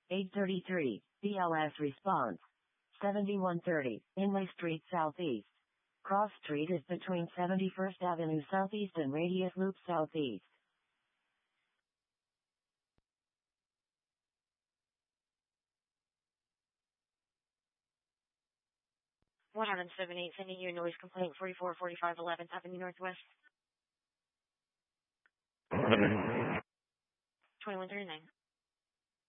833. BLS response. 7130. Inlay Street Southeast. Cross Street is between 71st Avenue Southeast and Radius Loop Southeast. 178, sending you a noise complaint, 4445 11th Avenue Northwest. 2139.